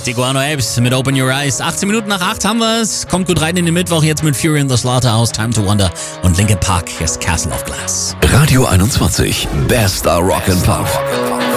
Tiguano Apes mit Open Your Eyes. 18 Minuten nach 8 haben wir es. Kommt gut rein in den Mittwoch jetzt mit Fury and the Slaughterhouse, Time to Wonder und Linkin Park. Hier ist Castle of Glass. Radio 21, bester Rock and Pop.